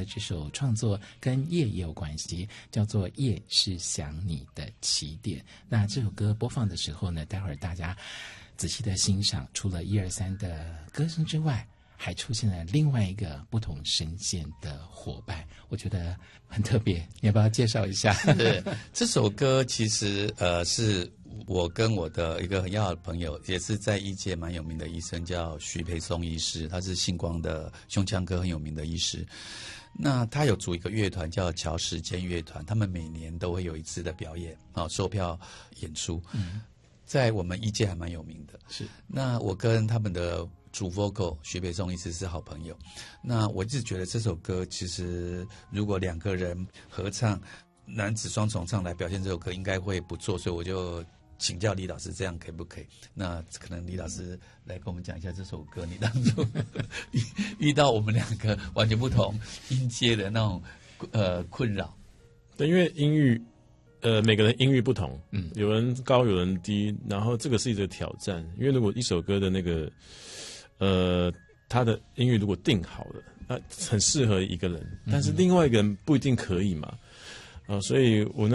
这首创作跟夜也有关系，叫做《夜是想你的起点》。那这首歌播放的时候呢，待会儿大家仔细的欣赏，除了1、2、3的歌声之外，还出现了另外一个不同声线的伙伴，我觉得很特别，你要不要介绍一下？ 对，这首歌其实是我跟我的一个很要好的朋友，也是在医界蛮有名的医生，叫徐培松医师，他是星光的胸腔科很有名的医师。那他有组一个乐团叫乔时间乐团，他们每年都会有一次的表演，售票演出。在我们医界还蛮有名的。 是。 那我跟他们的主 vocal 徐培松医师是好朋友。那我一直觉得这首歌其实如果2个人合唱，男子双重唱来表现这首歌应该会不错，所以我就请教李老师，这样可不可以？那可能李老师来跟我们讲一下这首歌，你当初遇到我们2个完全不同音阶的那种困扰。 对，因为音域每个人音域不同，有人高有人低，然后这个是一个挑战，因为如果一首歌的那个他的音域如果定好了，那很适合一个人，但是另外一个人不一定可以嘛，所以我